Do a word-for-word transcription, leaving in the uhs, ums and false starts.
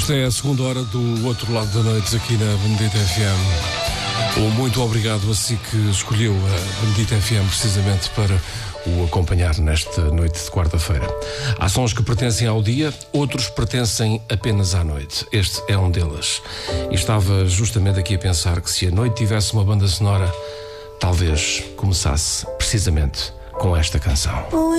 Esta é a segunda hora do Outro Lado da Noite aqui na Benedita F M. Um muito obrigado a si que escolheu a Benedita F M precisamente para o acompanhar nesta noite de quarta-feira. Há sons que pertencem ao dia, outros pertencem apenas à noite. Este é um deles. E estava justamente aqui a pensar que se a noite tivesse uma banda sonora, talvez começasse precisamente com esta canção.